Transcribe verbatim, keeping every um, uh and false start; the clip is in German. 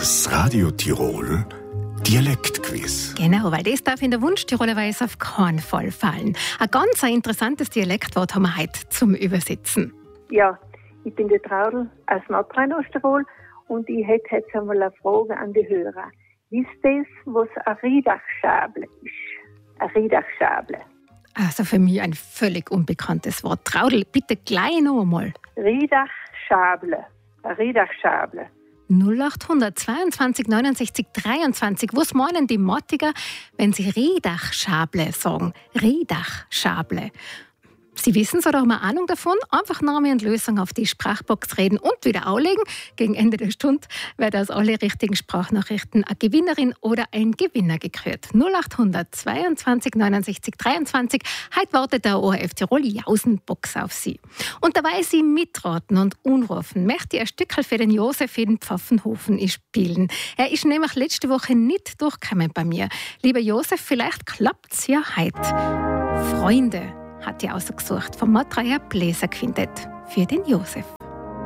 Das Radio Tirol Dialektquiz. Genau, weil das darf in der Wunsch-Tiroler Weise auf keinen Fall fallen. Ein ganz interessantes Dialektwort haben wir heute zum Übersetzen. Ja, ich bin die Traudl aus Nordrhein-Osttirol und ich hätte jetzt einmal eine Frage an die Hörer. Wisst ihr, was eine Riedachschable ist? Eine Riedachschable. Also für mich ein völlig unbekanntes Wort. Traudl, bitte gleich noch einmal. Riedachschable. Eine Riedachschable. null acht zweiundzwanzig neunundsechzig dreiundzwanzig. Was meinen die Mattiger, wenn sie Riedachschable sagen? Riedachschable. Sie wissen es oder haben eine Ahnung davon? Einfach Name und Lösung auf die Sprachbox reden und wieder anlegen. Gegen Ende der Stunde wird aus alle richtigen Sprachnachrichten eine Gewinnerin oder ein Gewinner gekürt. null acht zweiundzwanzig neunundsechzig dreiundzwanzig. Heute wartet der O R F Tirol Jausenbox auf Sie. Und dabei Sie mitraten und unrufen, möchte ich ein Stückchen für den Josef in Pfaffenhofen spielen. Er ist nämlich letzte Woche nicht durchgekommen bei mir. Lieber Josef, vielleicht klappt es ja heute. Freunde hat die ausgesucht vom Matraja Bläserquintett für den Josef.